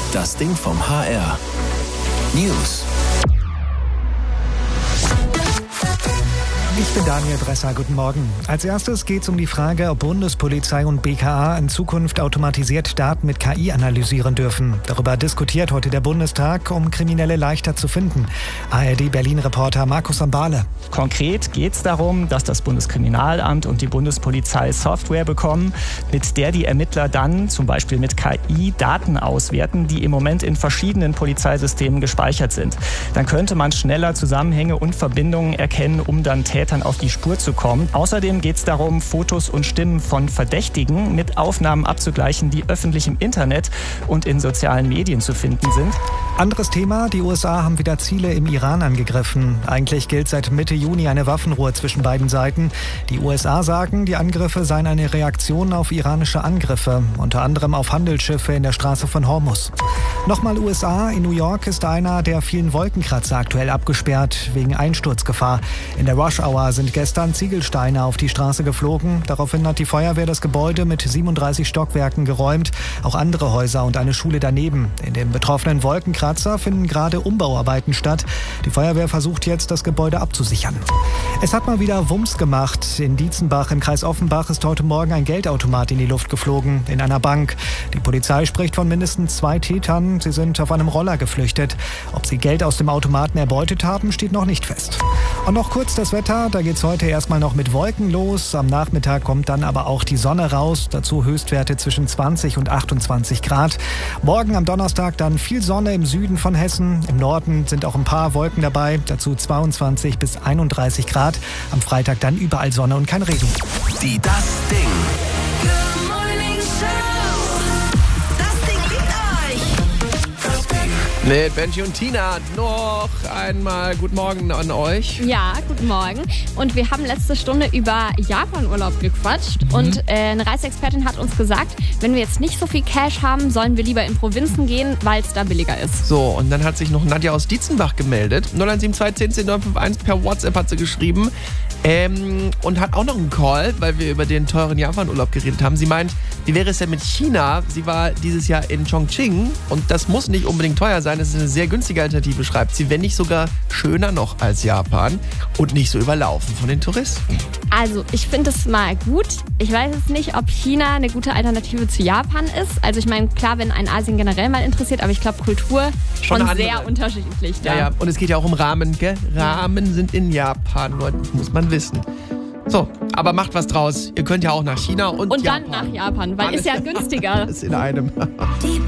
Das Ding vom HR. News. Ich bin Daniel Bresser, guten Morgen. Als erstes geht es um die Frage, ob Bundespolizei und BKA in Zukunft automatisiert Daten mit KI analysieren dürfen. Darüber diskutiert heute der Bundestag, um Kriminelle leichter zu finden. ARD-Berlin-Reporter Markus Ambale. Konkret geht es darum, dass das Bundeskriminalamt und die Bundespolizei Software bekommen, mit der die Ermittler dann zum Beispiel mit KI Daten auswerten, die im Moment in verschiedenen Polizeisystemen gespeichert sind. Dann könnte man schneller Zusammenhänge und Verbindungen erkennen, um dann Tätern auf die Spur zu kommen. Außerdem geht es darum, Fotos und Stimmen von Verdächtigen mit Aufnahmen abzugleichen, die öffentlich im Internet und in sozialen Medien zu finden sind. Anderes Thema, die USA haben wieder Ziele im Iran angegriffen. Eigentlich gilt seit Mitte Juni eine Waffenruhe zwischen beiden Seiten. Die USA sagen, die Angriffe seien eine Reaktion auf iranische Angriffe, unter anderem auf Handelsschiffe in der Straße von Hormuz. Nochmal USA, in New York ist einer der vielen Wolkenkratzer aktuell abgesperrt, wegen Einsturzgefahr. In der Rush Hour sind gestern Ziegelsteine auf die Straße geflogen. Daraufhin hat die Feuerwehr das Gebäude mit 37 Stockwerken geräumt. Auch andere Häuser und eine Schule daneben. In dem betroffenen Wolkenkratzer finden gerade Umbauarbeiten statt. Die Feuerwehr versucht jetzt, das Gebäude abzusichern. Es hat mal wieder Wumms gemacht. In Dietzenbach im Kreis Offenbach ist heute Morgen ein Geldautomat in die Luft geflogen, in einer Bank. Die Polizei spricht von mindestens 2 Tätern. Sie sind auf einem Roller geflüchtet. Ob sie Geld aus dem Automaten erbeutet haben, steht noch nicht fest. Und noch kurz das Wetter. Da geht's heute erstmal noch mit Wolken los. Am Nachmittag kommt dann aber auch die Sonne raus. Dazu Höchstwerte zwischen 20 und 28 Grad. Morgen am Donnerstag dann viel Sonne im Süden von Hessen. Im Norden sind auch ein paar Wolken dabei. Dazu 22 bis 31 Grad. Am Freitag dann überall Sonne und kein Regen. Die Das Ding. Mit Benji und Tina noch einmal guten Morgen an euch. Ja, guten Morgen. Und wir haben letzte Stunde über Japan-Urlaub gequatscht. Und eine Reiseexpertin hat uns gesagt, wenn wir jetzt nicht so viel Cash haben, sollen wir lieber in Provinzen gehen, weil es da billiger ist. So, und dann hat sich noch Nadja aus Dietzenbach gemeldet. 0172 10 10 951 per WhatsApp hat sie geschrieben. Und hat auch noch einen Call, weil wir über den teuren Japan-Urlaub geredet haben. Sie meint, wie wäre es denn mit China? Sie war dieses Jahr in Chongqing und das muss nicht unbedingt teuer sein. Das ist eine sehr günstige Alternative, schreibt sie, wenn nicht sogar schöner noch als Japan und nicht so überlaufen von den Touristen. Also, ich finde es mal gut. Ich weiß jetzt nicht, ob China eine gute Alternative zu Japan ist. Also ich meine, klar, wenn ein Asien generell mal interessiert, aber ich glaube, Kultur schon sehr unterschiedlich da. Ja, und es geht ja auch um Ramen, gell? Ramen sind in Japan, Leute, das muss man wissen. So, aber macht was draus. Ihr könnt ja auch nach China und Japan. Dann nach Japan, weil ist ja günstiger. Alles in einem.